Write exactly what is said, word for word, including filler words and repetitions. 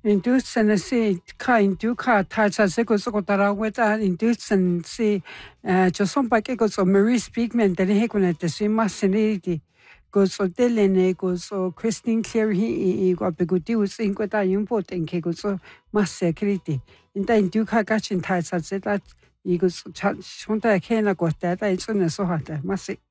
Indusen si ka indu ka ta sa se ko so ko tara weta indusen si jo son pa ke ko so Marie Speakman de he ko na te si maseniti ko so telene ko so Christine Clare hi i ko pe ko ti us in ko ta yun po ten ke ko so masse kriti inda indu ka ka chin ta sa se ta i ko so cha shon ta ke na ko ta ta i so na so ha ta masse